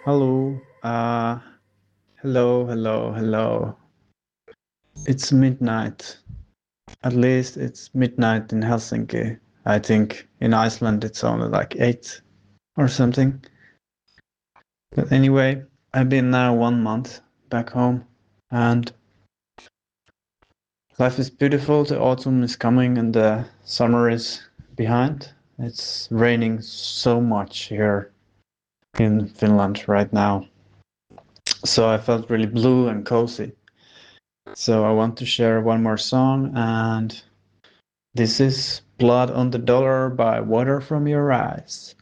Hello. Hello. It's midnight. At least it's midnight in Helsinki. I think in Iceland it's only like 8 or something. But anyway, I've been now 1 month back home and life is beautiful. The autumn is coming and the summer is behind. It's raining so much here in Finland right now. So I felt really blue and cozy. So I want to share one more song, and this is Blood on the Dollar by Water from Your Eyes.